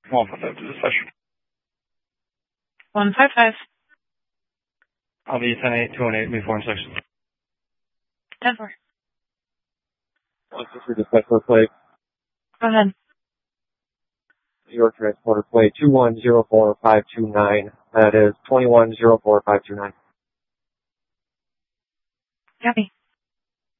155 to the session. 155. I'll be 10-8, 218 before section. 10-4. Let's just read the special plate. Go ahead. New York Transporter plate 2104529. That is 2104529. Copy.